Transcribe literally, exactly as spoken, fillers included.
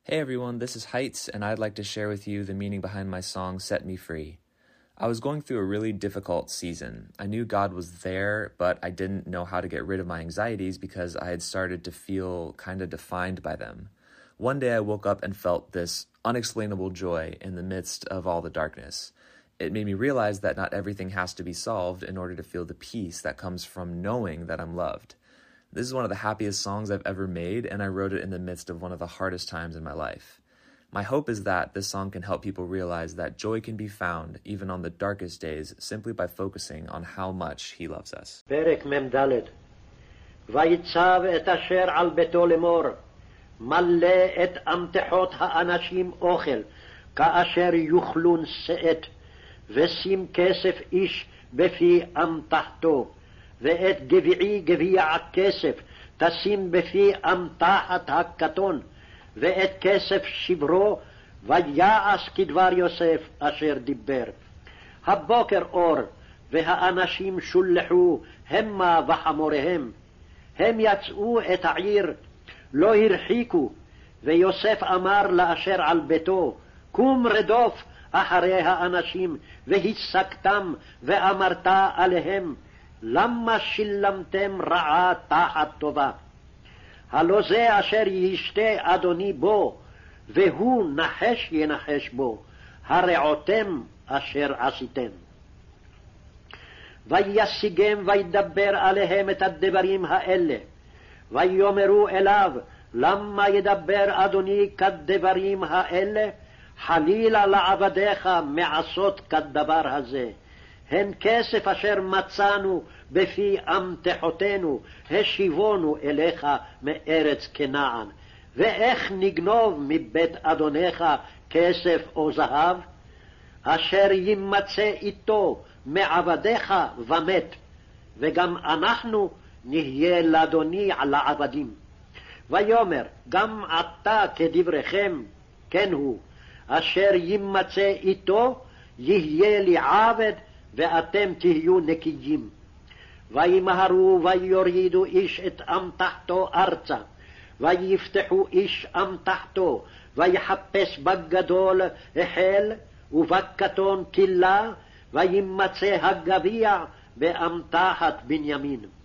Hey everyone, this is Heights, and I'd like to share with you the meaning behind my song Set Me Free. I was going through a really difficult season. I knew God was there, but I didn't know how to get rid of my anxieties because I had started to feel kind of defined by them. One day I woke up and felt this unexplainable joy in the midst of all the darkness. It made me realize that not everything has to be solved in order to feel the peace that comes from knowing that I'm loved. This is one of the happiest songs I've ever made, and I wrote it in the midst of one of the hardest times in my life. My hope is that this song can help people realize that joy can be found even on the darkest days simply by focusing on how much He loves us. פרק מ"ד ויצב את אשר על ביתו לאמור מלא את אמתחות האנשים אוכל כאשר יאכלון שאת ושים כסף איש בפי אמתחתו ואת גביעי גביע כסף תשים בפי אמתחת הקטון ואת כסף שברו ויעש כדבר יוסף אשר דיבר. הבוקר אור והאנשים שולחו המה וחמוריהם. הם יצאו את העיר, לא הרחיקו, ויוסף אמר לאשר על ביתו, קום רדוף אחרי האנשים, והשגתם ואמרת עליהם, למה שילמתם רעה תחת טובה? הלא זה אשר ישתה אדוני בו, והוא נחש ינחש בו, הרעותם אשר עשיתם. וישיגם וידבר עליהם את הדברים האלה, ויאמרו אליו, למה ידבר אדוני כדברים האלה? חלילה לעבדיך מעשות כדבר הזה. הן כסף אשר מצאנו בפי אמתחותינו, השיבונו אליך מארץ כנען. ואיך נגנוב מבית אדונך כסף או זהב? אשר ימצא איתו מעבדיך ומת, וגם אנחנו נהיה לאדוני לעבדים. ויאמר, גם עתה כדבריכם, כן הוא, אשר ימצא איתו יהיה לי עבד, ואתם תהיו נקיים. וימהרו ויורידו איש את אמתחתו ארצה, ויפתחו איש אמתחתו, ויחפש בגדול החל, ובקטון כלה, וימצא הגביע באמתחת בנימין.